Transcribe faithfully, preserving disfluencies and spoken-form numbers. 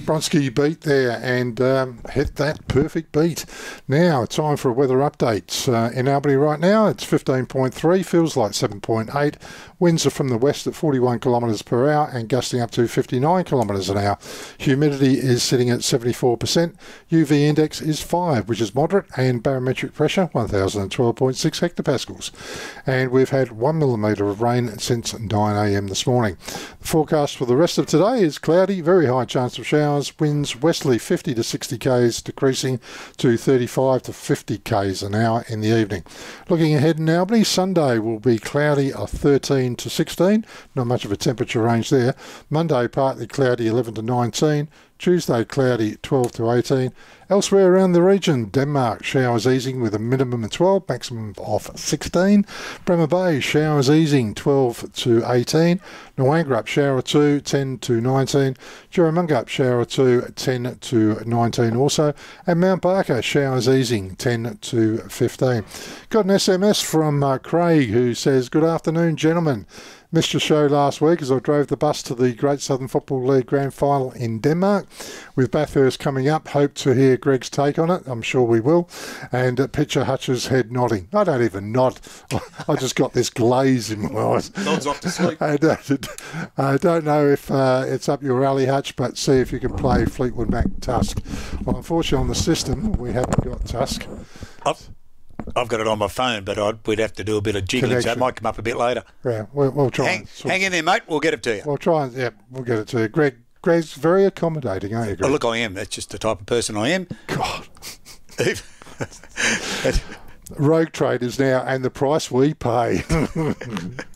Bronski beat there and um, hit that perfect beat. Now, time for a weather update. Uh, in Albany right now, it's fifteen point three, feels like seven point eight. Winds are from the west at forty-one kilometres per hour and gusting up to fifty-nine kilometres an hour. Humidity is sitting at seventy-four percent. U V index is five, which is moderate, and barometric pressure one thousand twelve point six hectopascals. And we've had one millimetre of rain since nine a m this morning. The forecast for the rest of today is cloudy, very high chance of showers, winds westerly fifty to sixty k's, decreasing to thirty-five to fifty k's an hour in the evening. Looking ahead in Albany, Sunday will be cloudy of thirteen to sixteen, not much of a temperature range there. Monday partly cloudy eleven to nineteen. Tuesday cloudy twelve to eighteen. Elsewhere around the region, Denmark showers easing with a minimum of twelve, maximum of sixteen. Bremer Bay showers easing twelve to eighteen. Noangrup shower two, ten to nineteen. Juramungup shower two, ten to nineteen also. And Mount Barker showers easing ten to fifteen. Got an S M S from uh, Craig who says, "Good afternoon, gentlemen. Missed your show last week as I drove the bus to the Great Southern Football League Grand Final in Denmark. With Bathurst coming up, hope to hear Greg's take on it. I'm sure we will." And uh, picture Hutch's head nodding. I don't even nod. I just got this glaze in my eyes. Nods off to sleep. I don't, I don't know if uh, it's up your alley, Hutch, but see if you can play Fleetwood Mac Tusk. Well, unfortunately on the system, we haven't got Tusk. I've, I've got it on my phone, but I'd, we'd have to do a bit of jiggling, Connection. So it might come up a bit later. Yeah, we'll, we'll try. Hang, and hang in there, mate. We'll get it to you. We'll try and, yeah, we'll get it to you. Greg, Greg's very accommodating, aren't you, Greg? Oh, look, I am. That's just the type of person I am. God. Rogue Traders now, and the price we pay.